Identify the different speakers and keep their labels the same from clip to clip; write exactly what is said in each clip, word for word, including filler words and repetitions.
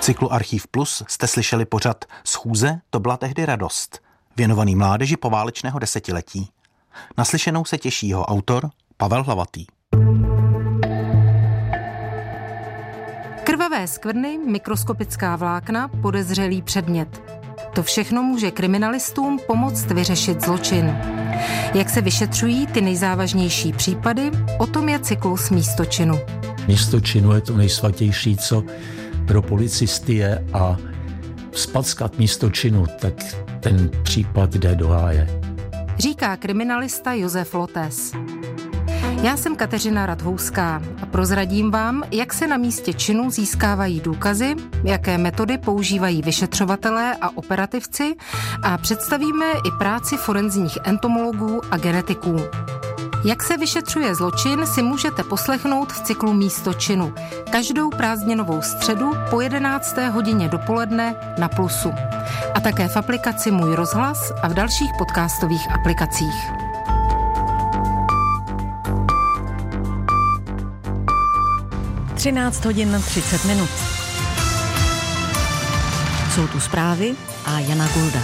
Speaker 1: cyklu Archív Plus jste slyšeli pořad Schůze, to byla tehdy radost, věnovaný mládeži poválečného desetiletí. Naslyšenou se těší jeho autor Pavel Hlavatý.
Speaker 2: Krvavé skvrny, mikroskopická vlákna, podezřelý předmět. To všechno může kriminalistům pomoct vyřešit zločin. Jak se vyšetřují ty nejzávažnější případy, o tom je cyklus Místo činu.
Speaker 3: Místo činu je to nejsvatější, co pro policisty je, a spackat místo činu, tak ten případ jde do háje.
Speaker 2: Říká kriminalista Josef Lotes. Já jsem Kateřina Radhouská a prozradím vám, jak se na místě činu získávají důkazy, jaké metody používají vyšetřovatelé a operativci a představíme i práci forenzních entomologů a genetiků. Jak se vyšetřuje zločin, si můžete poslechnout v cyklu Místo činu. Každou prázdninovou středu po jedenácté hodině dopoledne na Plusu. A také v aplikaci Můj rozhlas a v dalších podcastových aplikacích.
Speaker 4: třináct hodin třicet minut. Jsou tu zprávy a Jana Gulda.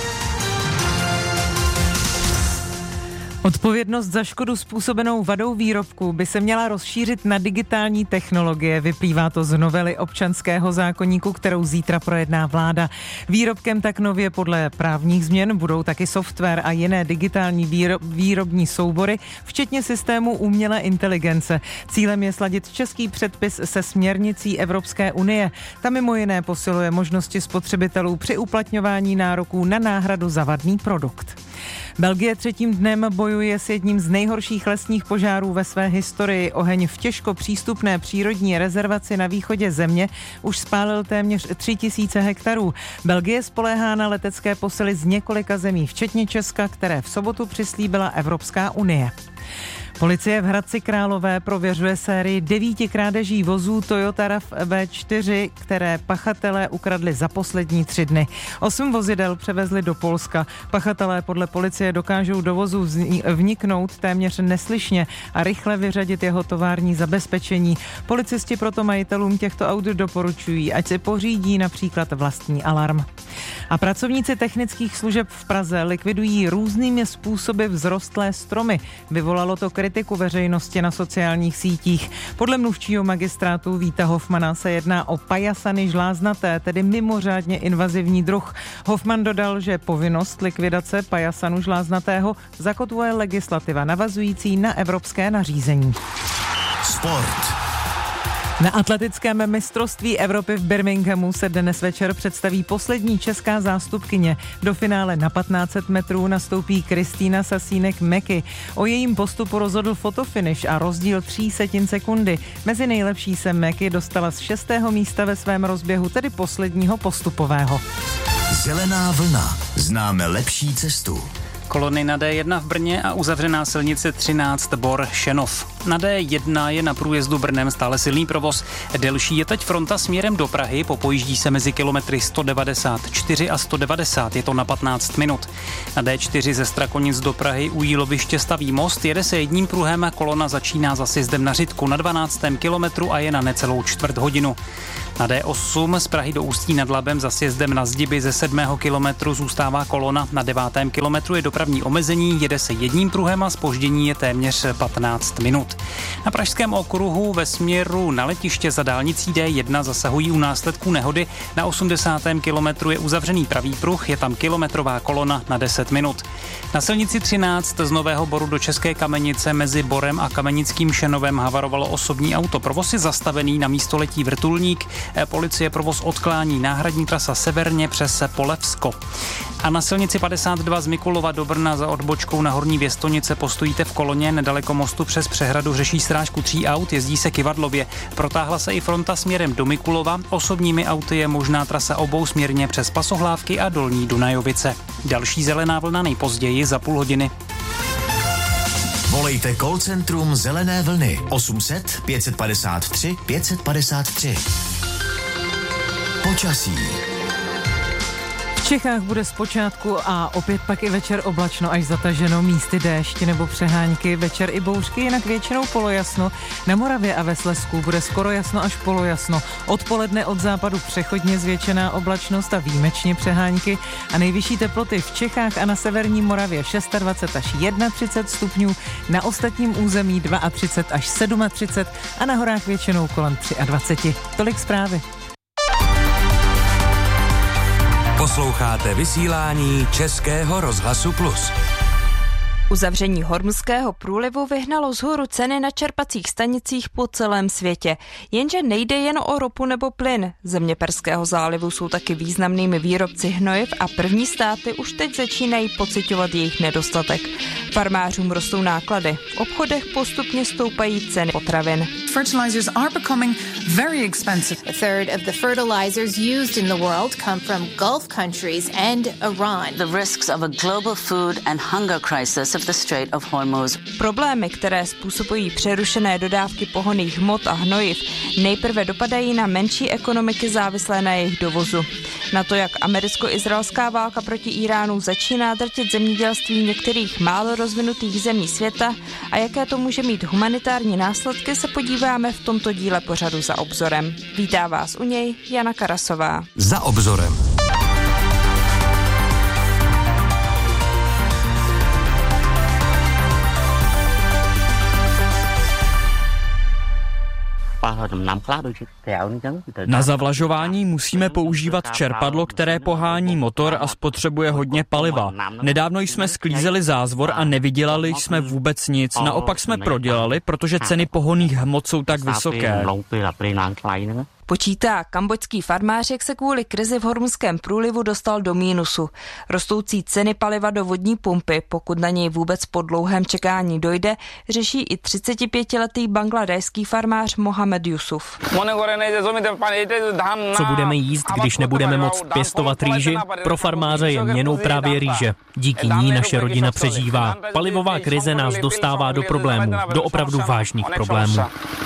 Speaker 5: Odpovědnost za škodu způsobenou vadou výrobku by se měla rozšířit na digitální technologie. Vyplývá to z novely občanského zákoníku, kterou zítra projedná vláda. Výrobkem tak nově podle právních změn budou taky software a jiné digitální výrob, výrobní soubory, včetně systému umělé inteligence. Cílem je sladit český předpis se směrnicí Evropské unie. Ta mimo jiné posiluje možnosti spotřebitelů při uplatňování nároků na náhradu za vadný produkt. Belgie třetím dnem bojuje s jedním z nejhorších lesních požárů ve své historii. Oheň v těžko přístupné přírodní rezervaci na východě země už spálil téměř tři tisíce hektarů. Belgie spoléhá na letecké posily z několika zemí, včetně Česka, které v sobotu přislíbila Evropská unie. Policie v Hradci Králové prověřuje sérii devíti krádeží vozů Toyota RAV V čtyři, které pachatelé ukradli za poslední tři dny. Osm vozidel převezli do Polska. Pachatelé podle policie dokážou do vozu vniknout téměř neslyšně a rychle vyřadit jeho tovární zabezpečení. Policisti proto majitelům těchto aut doporučují, ať si pořídí například vlastní alarm. A pracovníci technických služeb v Praze likvidují různými způsoby vzrostlé stromy. Vyvolalo to kritiku veřejnosti na sociálních sítích. Podle mluvčího magistrátu Víta Hofmana se jedná o pajasany žláznaté, tedy mimořádně invazivní druh. Hofman dodal, že povinnost likvidace pajasanu žláznatého zakotvuje legislativa navazující na evropské nařízení.
Speaker 6: Sport.
Speaker 5: Na atletickém mistrovství Evropy v Birminghamu se dnes večer představí poslední česká zástupkyně. Do finále na patnáct set metrů nastoupí Kristýna Sasínek-Meky. O jejím postupu rozhodl fotofinish a rozdíl tří setin sekundy. Mezi nejlepší se Meky dostala z šestého místa ve svém rozběhu, tedy posledního postupového.
Speaker 6: Zelená vlna. Známe lepší cestu.
Speaker 7: Kolony na D jedna v Brně a uzavřená silnice třináct Bor Šenov. Na D jedna je na průjezdu Brnem stále silný provoz. Delší je teď fronta směrem do Prahy, popojíždí se mezi kilometry sto devadesát čtyři a sto devadesát, je to na patnáct minut. Na D čtyři ze Strakonic do Prahy u Jíloviště staví most, jede se jedním pruhem a kolona začíná za sjezdem na Řitku na dvanáctém kilometru a je na necelou čtvrt hodinu. Na D osm z Prahy do Ústí nad Labem za sjezdem na Zdiby ze sedmého kilometru zůstává kolona, na devátém kilometru je dopravní omezení, jede se jedním pruhem a zpoždění je téměř patnáct minut. Na Pražském okruhu ve směru na letiště za dálnicí D jedna zasahují u následků nehody, na osmdesátém kilometru je uzavřený pravý pruh, je tam kilometrová kolona na deset minut. Na silnici třináct z Nového Boru do České Kamenice mezi Borem a Kamenickým Šenovem havarovalo osobní auto. Provoz je zastavený, na místo letí vrtulník. Policie provoz odklání, náhradní trasa severně přes Polevsko. A na silnici padesát dva z Mikulova do Brna za odbočkou na Horní Věstonice postojíte v koloně, nedaleko mostu přes přehradu řeší srážku tří aut, jezdí se Kyvadlově. Protáhla se i fronta směrem do Mikulova, osobními auty je možná trasa obousměrně přes Pasohlávky a Dolní Dunajovice. Další zelená vlna nejpozději za půl hodiny.
Speaker 6: Volejte call centrum Zelené vlny osm set pět padesát tři pět padesát tři. Počasí.
Speaker 5: V Čechách bude zpočátku a opět pak i večer oblačno až zataženo, místy déšť nebo přehánky, večer i bouřky, jinak většinou polojasno. Na Moravě a ve Slezsku bude skoro jasno až polojasno. Odpoledne od západu přechodně zvětšená oblačnost a výjimečně přehánky a nejvyšší teploty v Čechách a na severní Moravě dvacet šest až třicet jedna stupňů, na ostatním území třicet dva až třicet sedm a na horách většinou kolem dvacet tři. Tolik zprávy.
Speaker 8: Posloucháte vysílání Českého rozhlasu Plus.
Speaker 9: Uzavření Hormuzského průlivu vyhnalo vzhůru ceny na čerpacích stanicích po celém světě. Jenže nejde jen o ropu nebo plyn. Země Perského zálivu jsou taky významnými výrobci hnojiv a první státy už teď začínají pociťovat jejich nedostatek. Farmářům rostou náklady. V obchodech postupně stoupají ceny potravin.
Speaker 10: Fertilizers are becoming very expensive.
Speaker 11: A third of the fertilizers used in the world come from Gulf countries and Iran.
Speaker 12: The risks of a global food and hunger crisis of the Strait of Hormuz.
Speaker 9: Problémy, které způsobují přerušené dodávky pohonných hmot a hnojiv, nejprve dopadají na menší ekonomiky závislé na jejich dovozu. Na to, jak americko-izraelská válka proti Iránu začíná drtit zemědělství některých málo rozvinutých zemí světa a jaké to může mít humanitární následky, se podíváme v tomto díle pořadu Za obzorem. Vítá vás u něj Jana Karasová.
Speaker 8: Za obzorem.
Speaker 13: Na zavlažování musíme používat čerpadlo, které pohání motor a spotřebuje hodně paliva. Nedávno jsme sklízeli zázvor a nevydělali jsme vůbec nic. Naopak jsme prodělali, protože ceny pohonných hmot jsou tak vysoké.
Speaker 9: Počítá kambodžský farmář, jak se kvůli krizi v Hormuzském průlivu dostal do mínusu. Rostoucí ceny paliva do vodní pumpy, pokud na něj vůbec po dlouhém čekání dojde, řeší i třicetipětiletý bangladéský farmář Mohamed Yusuf.
Speaker 14: Co budeme jíst, když nebudeme moct pěstovat rýži? Pro farmáře je měnou právě rýže. Díky ní naše rodina přežívá. Palivová krize nás dostává do problémů, do opravdu vážných problémů.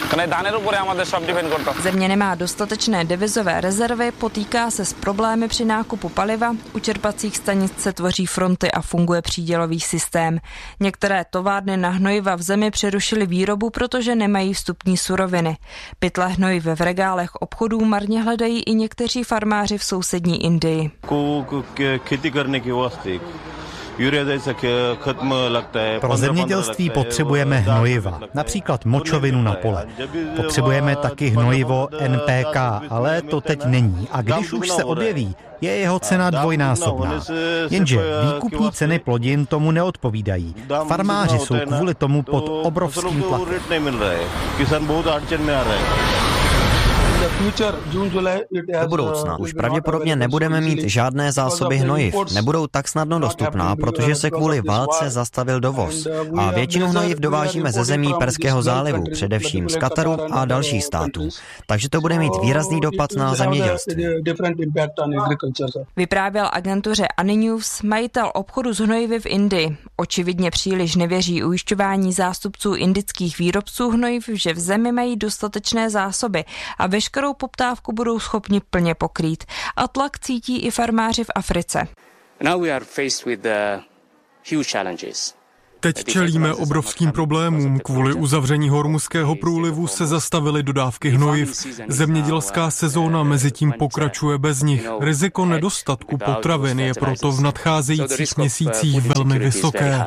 Speaker 9: Země nemá dostatečné devizové rezervy, potýká se s problémy při nákupu paliva, u čerpacích stanic se tvoří fronty a funguje přídělový systém. Některé továrny na hnojiva v zemi přerušily výrobu, protože nemají vstupní suroviny. Pytle hnojiv v regálech obchodů marně hledají i někteří farmáři v sousední Indii.
Speaker 15: Pro zemědělství potřebujeme hnojiva, například močovinu na pole. Potřebujeme taky hnojivo N P K, ale to teď není. A když už se objeví, je jeho cena dvojnásobná. Jenže výkupní ceny plodin tomu neodpovídají. Farmáři jsou kvůli tomu pod obrovským tlakem.
Speaker 16: Do budoucna už pravděpodobně nebudeme mít žádné zásoby hnojiv. Nebudou tak snadno dostupná, protože se kvůli válce zastavil dovoz. A většinu hnojiv dovážíme ze zemí Perského zálivu, především z Kataru a dalších států. Takže to bude mít výrazný dopad na zemědělství.
Speaker 9: Vyprávěl agentuře Aninews majitel obchodu s hnojivy v Indii. Očividně příliš nevěří ujišťování zástupců indických výrobců hnojiv, že v zemi mají dostatečné zásoby a veškerou poptávku budou schopni plně pokrýt. A tlak cítí i farmáři v Africe.
Speaker 17: Teď čelíme obrovským problémům. Kvůli uzavření Hormuzského průlivu se zastavily dodávky hnojiv. Zemědělská sezóna mezitím pokračuje bez nich. Riziko nedostatku potravin je proto v nadcházejících měsících velmi vysoké.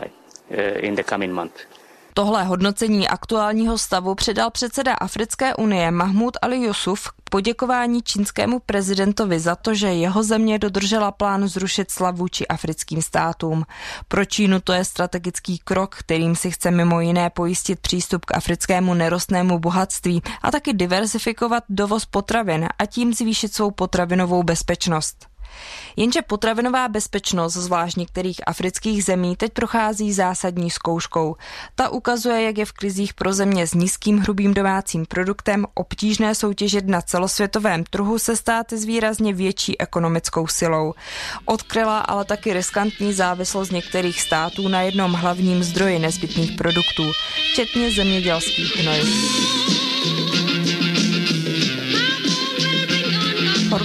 Speaker 9: Tohle hodnocení aktuálního stavu předal předseda Africké unie Mahmud Ali Yusuf k poděkování čínskému prezidentovi za to, že jeho země dodržela plán zrušit cla vůči africkým státům. Pro Čínu to je strategický krok, kterým si chce mimo jiné pojistit přístup k africkému nerostnému bohatství a taky diverzifikovat dovoz potravin a tím zvýšit svou potravinovou bezpečnost. Jenže potravinová bezpečnost, zvlášť některých afrických zemí, teď prochází zásadní zkouškou. Ta ukazuje, jak je v krizích pro země s nízkým hrubým domácím produktem obtížné soutěžit na celosvětovém trhu se státy s výrazně větší ekonomickou silou. Odkryla ale taky riskantní závislost některých států na jednom hlavním zdroji nezbytných produktů, včetně zemědělských hnojiv. Hormuzským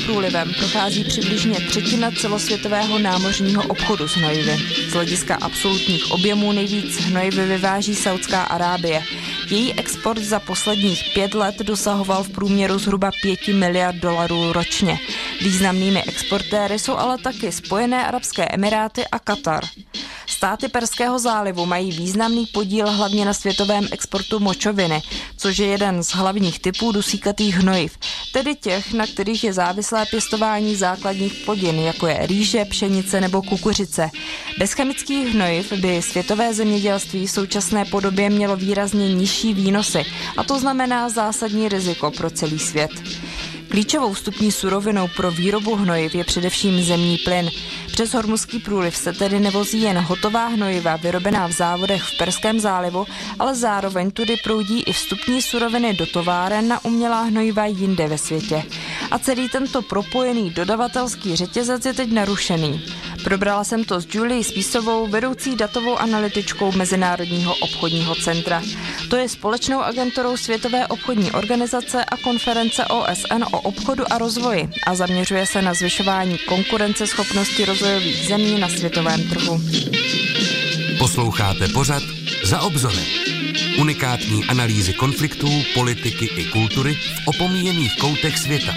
Speaker 9: průlivem prochází přibližně třetina celosvětového námořního obchodu s hnojivy. Z hlediska absolutních objemů nejvíc hnojivy vyváží Saudská Arábie. Její export za posledních pět let dosahoval v průměru zhruba pěti miliard dolarů ročně. Významnými exportéry jsou ale taky Spojené arabské emiráty a Katar. Státy Perského zálivu mají významný podíl hlavně na světovém exportu močoviny, což je jeden z hlavních typů dusíkatých hnojiv, tedy těch, na kterých je závislé pěstování základních plodin, jako je rýže, pšenice nebo kukuřice. Bez chemických hnojiv by světové zemědělství v současné podobě mělo výrazně nižší výnosy, a to znamená zásadní riziko pro celý svět. Klíčovou vstupní surovinou pro výrobu hnojiv je především zemní plyn. Přes Hormuzský průliv se tedy nevozí jen hotová hnojiva vyrobená v závodech v Perském zálivu, ale zároveň tudy proudí i vstupní suroviny do továren na umělá hnojiva jinde ve světě. A celý tento propojený dodavatelský řetězec je teď narušený. Probrala jsem to s Julie Spísovou, vedoucí datovou analytičkou Mezinárodního obchodního centra. To je společnou agenturou Světové obchodní organizace a konference O S N o obchodu a rozvoji a zaměřuje se na zvyšování konkurenceschopnosti rozvojových zemí na světovém trhu.
Speaker 8: Posloucháte pořad Za obzorem. Unikátní analýzy konfliktů, politiky i kultury v opomíjených koutech světa.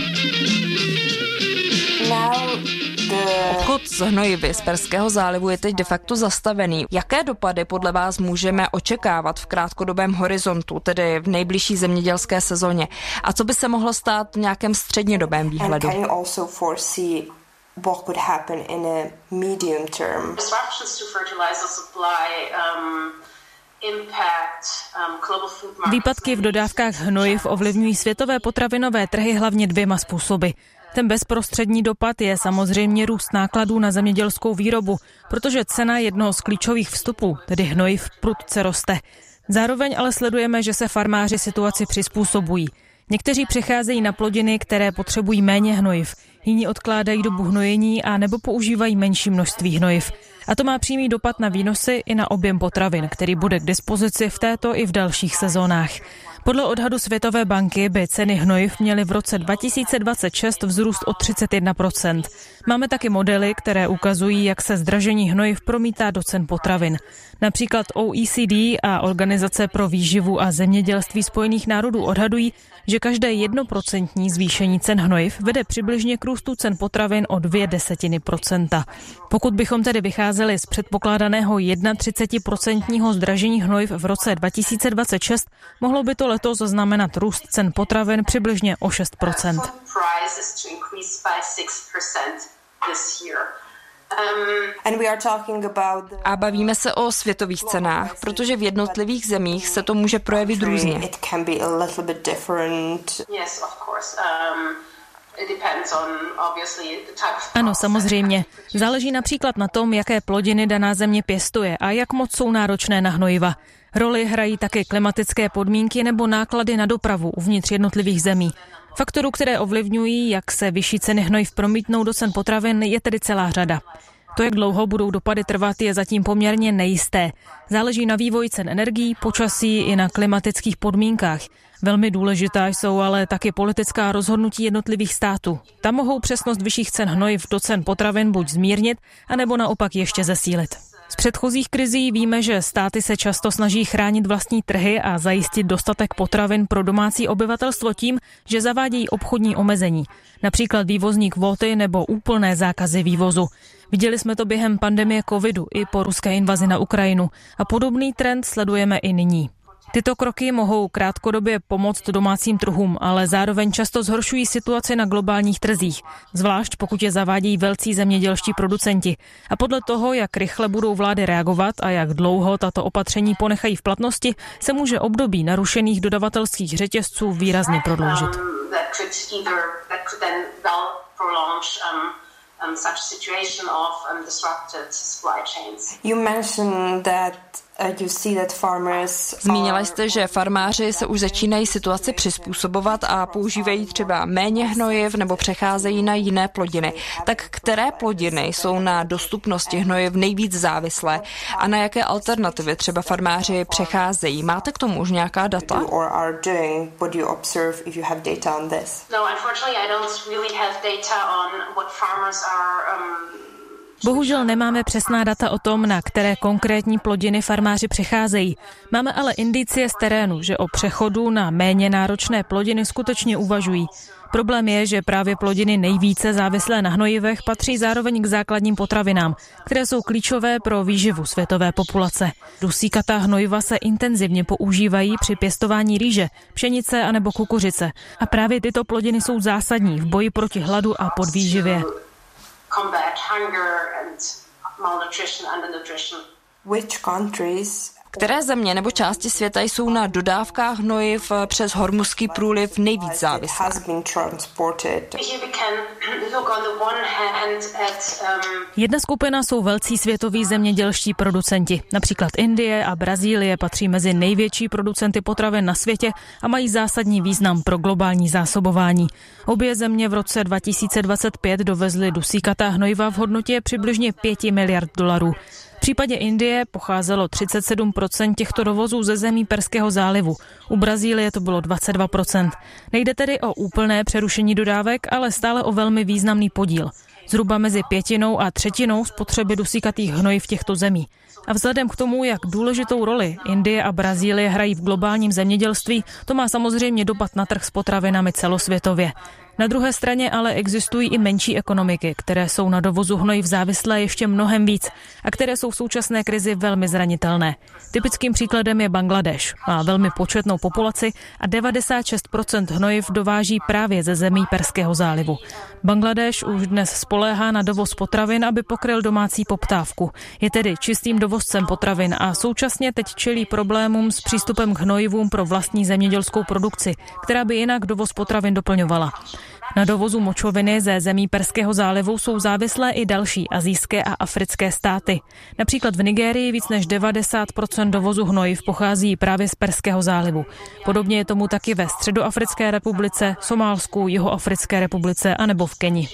Speaker 9: Obchod s hnojivy z Perského zálivu je teď de facto zastavený. Jaké dopady podle vás můžeme očekávat v krátkodobém horizontu, tedy v nejbližší zemědělské sezóně? A co by se mohlo stát v nějakém střednědobém výhledu?
Speaker 18: What could happen in a medium term. Disruptions to fertilizer supply um, impact um, global food markets.
Speaker 19: Výpadky v dodávkách hnojiv ovlivňují světové potravinové trhy hlavně dvěma způsoby. Ten bezprostřední dopad je samozřejmě růst nákladů na zemědělskou výrobu, protože cena jednoho z klíčových vstupů, tedy hnojiv, prudce roste. Zároveň ale sledujeme, že se farmáři situaci přizpůsobují. Někteří přecházejí na plodiny, které potřebují méně hnojiv, jiní odkládají dobu hnojení a nebo používají menší množství hnojiv. A to má přímý dopad na výnosy i na objem potravin, který bude k dispozici v této i v dalších sezónách. Podle odhadu Světové banky by ceny hnojiv měly v roce dva tisíce dvacet šest vzrůst o třicet jedna procent. Máme taky modely, které ukazují, jak se zdražení hnojiv promítá do cen potravin. Například O E C D a Organizace pro výživu a zemědělství Spojených národů odhadují, že každé jednoprocentní zvýšení cen hnojiv vede přibližně k růstu cen potravin o dvě desetiny procenta. Pokud bychom tedy vycházeli z předpokládaného třicet jedna procent zdražení hnojiv v roce dva tisíce dvacet šest, mohlo by to letos zaznamenat růst cen potravin přibližně o šest procent.
Speaker 9: A bavíme se o světových cenách, protože v jednotlivých zemích se to může projevit různě.
Speaker 19: Ano, samozřejmě. Záleží například na tom, jaké plodiny daná země pěstuje a jak moc jsou náročné na hnojiva. Roli hrají také klimatické podmínky nebo náklady na dopravu uvnitř jednotlivých zemí. Faktorů, které ovlivňují, jak se vyšší ceny hnojiv promítnou do cen potravin, je tedy celá řada. To, jak dlouho budou dopady trvat, je zatím poměrně nejisté. Záleží na vývoji cen energií, počasí i na klimatických podmínkách. Velmi důležitá jsou ale taky politická rozhodnutí jednotlivých států. Tam mohou přesnost vyšších cen hnojiv do cen potravin buď zmírnit, anebo naopak ještě zesílit. Z předchozích krizí víme, že státy se často snaží chránit vlastní trhy a zajistit dostatek potravin pro domácí obyvatelstvo tím, že zavádějí obchodní omezení, například vývozní kvóty nebo úplné zákazy vývozu. Viděli jsme to během pandemie covidu i po ruské invazi na Ukrajinu a podobný trend sledujeme i nyní. Tyto kroky mohou krátkodobě pomoct domácím trhům, ale zároveň často zhoršují situaci na globálních trzích, zvlášť pokud je zavádějí velcí zemědělští producenti. A podle toho, jak rychle budou vlády reagovat a jak dlouho tato opatření ponechají v platnosti, se může období narušených dodavatelských řetězců výrazně prodloužit.
Speaker 18: You mentioned that
Speaker 9: Zmínila jste, že farmáři se už začínají situaci přizpůsobovat a používají třeba méně hnojiv nebo přecházejí na jiné plodiny. Tak které plodiny jsou na dostupnosti hnojiv nejvíc závislé a na jaké alternativy třeba farmáři přecházejí? Máte k tomu už nějaká data?
Speaker 18: No, unfortunately, I don't really have data on what farmers are um,
Speaker 19: Bohužel nemáme přesná data o tom, na které konkrétní plodiny farmáři přecházejí. Máme ale indicie z terénu, že o přechodu na méně náročné plodiny skutečně uvažují. Problém je, že právě plodiny nejvíce závislé na hnojivech patří zároveň k základním potravinám, které jsou klíčové pro výživu světové populace. Dusíkatá hnojiva se intenzivně používají při pěstování rýže, pšenice anebo kukuřice. A právě tyto plodiny jsou zásadní v boji proti hladu a podvýživě.
Speaker 18: combat hunger and malnutrition, undernutrition. Which countries
Speaker 9: Které země nebo části světa jsou na dodávkách hnojiv přes Hormuzský průliv nejvíc závislé?
Speaker 19: Jedna skupina jsou velcí světoví zemědělští producenti. Například Indie a Brazílie patří mezi největší producenty potravin na světě a mají zásadní význam pro globální zásobování. Obě země v roce dva tisíce dvacet pět dovezly dusíkatá hnojiva v hodnotě přibližně pět miliard dolarů. V případě Indie pocházelo třicet sedm procent těchto dovozů ze zemí Perského zálivu. U Brazílie to bylo dvacet dva procent. Nejde tedy o úplné přerušení dodávek, ale stále o velmi významný podíl. Zhruba mezi pětinou a třetinou spotřeby dusíkatých hnojiv v těchto zemí. A vzhledem k tomu, jak důležitou roli Indie a Brazílie hrají v globálním zemědělství, to má samozřejmě dopad na trh s potravinami celosvětově. Na druhé straně ale existují i menší ekonomiky, které jsou na dovozu hnojiv závislé ještě mnohem víc a které jsou v současné krizi velmi zranitelné. Typickým příkladem je Bangladeš. Má velmi početnou populaci a devadesát šest procent hnojiv dováží právě ze zemí Perského zálivu. Bangladeš už dnes spoléhá na dovoz potravin, aby pokryl domácí poptávku. Je tedy čistým dovozcem potravin a současně teď čelí problémům s přístupem k hnojivům pro vlastní zemědělskou produkci, která by jinak dovoz potravin doplňovala. Na dovozu močoviny ze zemí Perského zálivu jsou závislé i další asijské a africké státy. Například v Nigérii víc než devadesát procent dovozu hnojiv pochází právě z Perského zálivu. Podobně je tomu taky ve Středoafrické republice, Somálsku, Jihoafrické republice a nebo v Keni.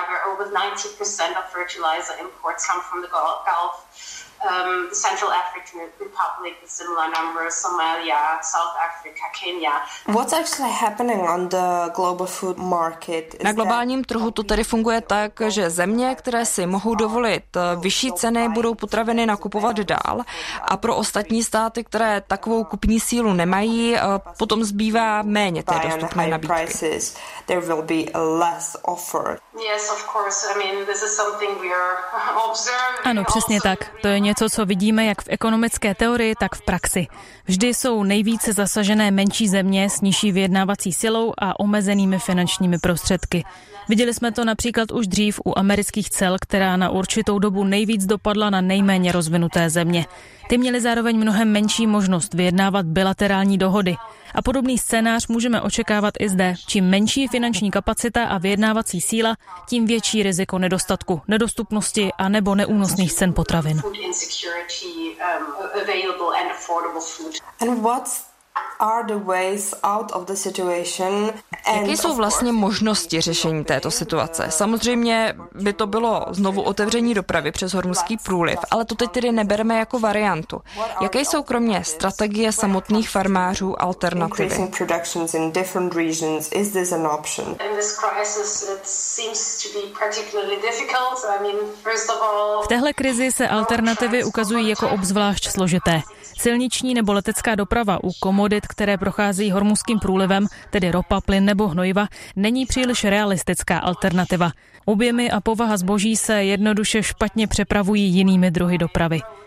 Speaker 18: Um, the Central African Republic, similar numbers, Somalia, South Africa, Kenya. What's actually happening on the global food market?
Speaker 9: Na globálním trhu to tedy funguje tak, že země, které si mohou dovolit vyšší ceny, budou potraviny nakupovat dál a pro ostatní státy, které takovou kupní sílu nemají, potom zbývá méně té dostupné nabídky.
Speaker 18: There will be less offer. Yes, of course. I mean, this is something we are observing.
Speaker 19: Ano, přesně tak. To je něco, co vidíme jak v ekonomické teorii, tak v praxi. Vždy jsou nejvíce zasažené menší země s nižší vyjednávací silou a omezenými finančními prostředky. Viděli jsme to například už dřív u amerických cel, která na určitou dobu nejvíc dopadla na nejméně rozvinuté země. Ty měly zároveň mnohem menší možnost vyjednávat bilaterální dohody. A podobný scénář můžeme očekávat i zde. Čím menší finanční kapacita a vyjednávací síla, tím větší riziko nedostatku, nedostupnosti a nebo neúnosných cen potravin.
Speaker 9: Jaké jsou vlastně možnosti řešení této situace? Samozřejmě by to bylo znovu otevření dopravy přes Hormuzský průliv, ale to teď tedy nebereme jako variantu. Jaké jsou kromě strategie samotných farmářů alternativy?
Speaker 19: V téhle krizi se alternativy ukazují jako obzvlášť složité. Silniční nebo letecká doprava u komodit, které procházejí Hormuzským průlivem, tedy ropa, plyn nebo hnojiva, není příliš realistická alternativa. Objemy a povaha zboží se jednoduše špatně přepravují jinými druhy dopravy.